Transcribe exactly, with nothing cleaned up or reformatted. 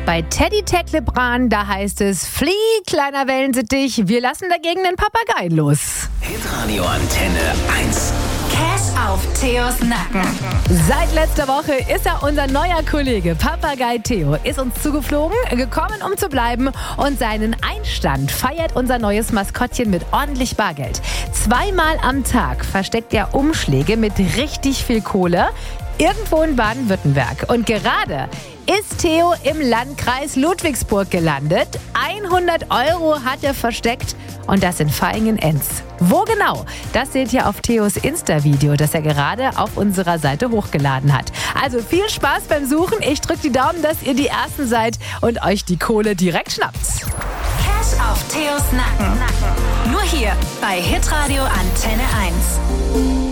Bei Teddy Teklebran, da heißt es, flieh, kleiner Wellensittich, wir lassen dagegen den Papagei los. Hitradio Antenne eins. Cash auf Theos Nacken. Seit letzter Woche ist er unser neuer Kollege. Papagei Theo ist uns zugeflogen, gekommen, um zu bleiben. Und seinen Einstand feiert unser neues Maskottchen mit ordentlich Bargeld. Zweimal am Tag versteckt er Umschläge mit richtig viel Kohle irgendwo in Baden-Württemberg. Und gerade ist Theo im Landkreis Ludwigsburg gelandet. hundert Euro hat er versteckt und das in Vaihingen-Enz. Wo genau? Das seht ihr auf Theos Insta-Video, das er gerade auf unserer Seite hochgeladen hat. Also viel Spaß beim Suchen. Ich drücke die Daumen, dass ihr die Ersten seid und euch die Kohle direkt schnappt. Cash auf Theos Nacken. Nur hier bei Hitradio Antenne eins.